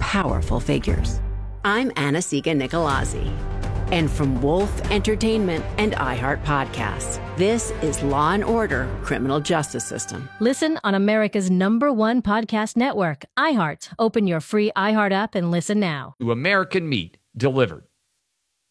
powerful figures. I'm Anna-Sigga Nicolazzi. And from Wolf Entertainment and iHeart Podcasts, this is Law & Order: Criminal Justice System. Listen on America's #1 podcast network, iHeart. Open your free iHeart app and listen now. To American Meat, delivered.